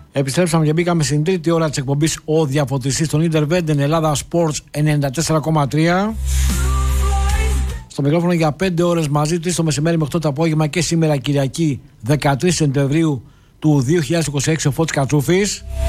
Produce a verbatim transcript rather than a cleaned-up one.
Επιστρέψαμε και μπήκαμε στην τρίτη ώρα της εκπομπής Ο Διαφωτιστής στον Intervent Ελλάδα Sports ενενήντα τέσσερα κόμμα τρία. Στο μικρόφωνο για πέντε ώρες μαζί, τρεις το μεσημέρι με οκτώ το απόγευμα και σήμερα Κυριακή δεκατρείς Σεπτεμβρίου του δύο χιλιάδες είκοσι έξι ο Φώτης Κατσούφης.